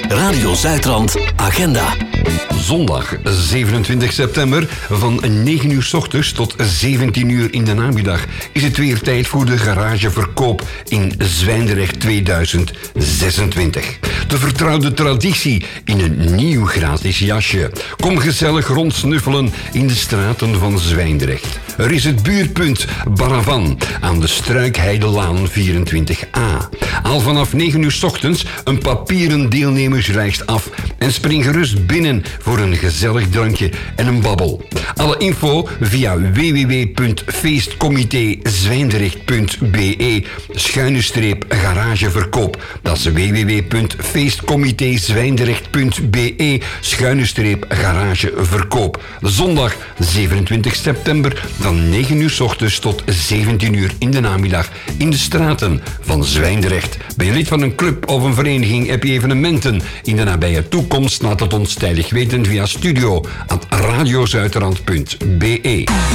Radio Zuidrand Agenda. Zondag 27 september van 9 uur 's ochtends tot 17 uur in de namiddag is het weer tijd voor de garageverkoop in Zwijndrecht 2026. De vertrouwde traditie in een nieuw gratis jasje. Kom gezellig rondsnuffelen in de straten van Zwijndrecht. Er is het buurtpunt Baravan aan de Struikheidelaan 24a. Al vanaf 9 uur 's ochtends een papieren deelnemerslijst af en spring gerust binnen voor een gezellig drankje en een babbel. Alle info via www.feestcomitezwijndrecht.be/garageverkoop. Dat is www.feestcomitezwijndrecht.be/garageverkoop. Zondag 27 september van 9 uur 's ochtends tot 17 uur in de namiddag in de straten van Zwijndrecht. Ben je lid van een club of een vereniging, heb je evenementen in de nabije toekomst? Laat het ons tijdig weten via studio@radiozuiderland.be.